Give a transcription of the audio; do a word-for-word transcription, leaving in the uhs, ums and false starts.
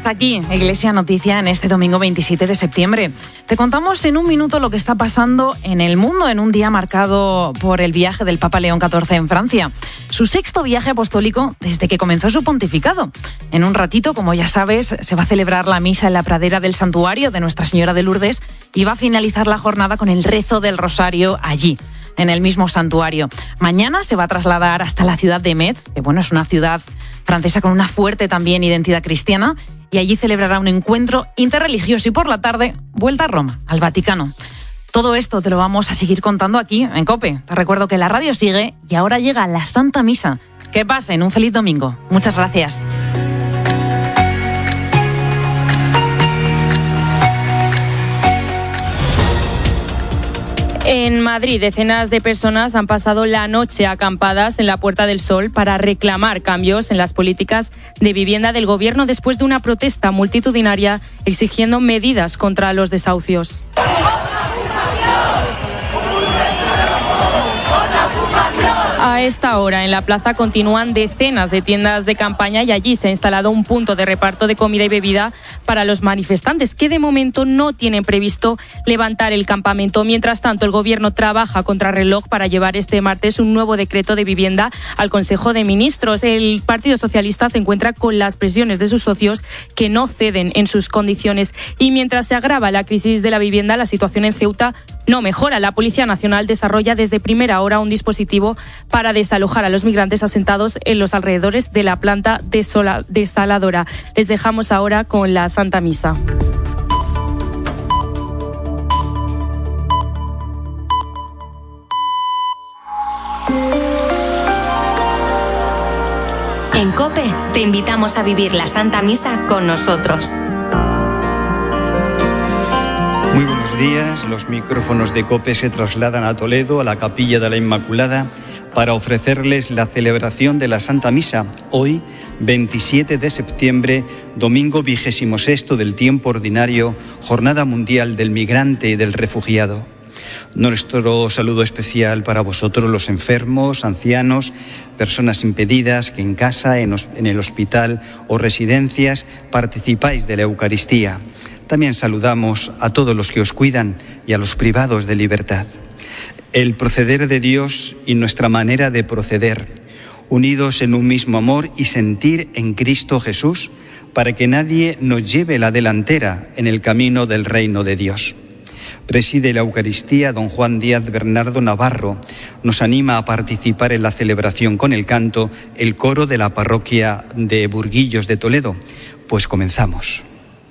Hasta aquí, Iglesia Noticia, en este domingo veintisiete de septiembre. Te contamos en un minuto lo que está pasando en el mundo en un día marcado por el viaje del Papa León catorce en Francia. Su sexto viaje apostólico desde que comenzó su pontificado. En un ratito, como ya sabes, se va a celebrar la misa en la pradera del santuario de Nuestra Señora de Lourdes y va a finalizar la jornada con el rezo del rosario allí, en el mismo santuario. Mañana se va a trasladar hasta la ciudad de Metz, que bueno, es una ciudad francesa con una fuerte también identidad cristiana, y allí celebrará un encuentro interreligioso y por la tarde, vuelta a Roma, al Vaticano. Todo esto te lo vamos a seguir contando aquí en COPE. Te recuerdo que la radio sigue y ahora llega la Santa Misa. Que pasen un feliz domingo. Muchas gracias. En Madrid, decenas de personas han pasado la noche acampadas en la Puerta del Sol para reclamar cambios en las políticas de vivienda del gobierno después de una protesta multitudinaria exigiendo medidas contra los desahucios. A esta hora en la plaza continúan decenas de tiendas de campaña y allí se ha instalado un punto de reparto de comida y bebida para los manifestantes que de momento no tienen previsto levantar el campamento. Mientras tanto, el gobierno trabaja contrarreloj para llevar este martes un nuevo decreto de vivienda al Consejo de Ministros. El Partido Socialista se encuentra con las presiones de sus socios que no ceden en sus condiciones. Y mientras se agrava la crisis de la vivienda, la situación en Ceuta no mejora. La Policía Nacional desarrolla desde primera hora un dispositivo para desalojar a los migrantes asentados en los alrededores de la planta desola- desaladora. Les dejamos ahora con la Santa Misa. En COPE te invitamos a vivir la Santa Misa con nosotros. Muy buenos días, los micrófonos de COPE se trasladan a Toledo, a la Capilla de la Inmaculada, para ofrecerles la celebración de la Santa Misa, hoy, veintisiete de septiembre, domingo vigésimo sexto del tiempo ordinario, Jornada Mundial del Migrante y del Refugiado. Nuestro saludo especial para vosotros, los enfermos, ancianos, personas impedidas que en casa, en, en el hospital o residencias participáis de la Eucaristía. También saludamos a todos los que os cuidan y a los privados de libertad. El proceder de Dios y nuestra manera de proceder, unidos en un mismo amor y sentir en Cristo Jesús, para que nadie nos lleve la delantera en el camino del reino de Dios. Preside la Eucaristía don Juan Díaz Bernardo Navarro. Nos anima a participar en la celebración con el canto el coro de la parroquia de Burguillos de Toledo. Pues comenzamos.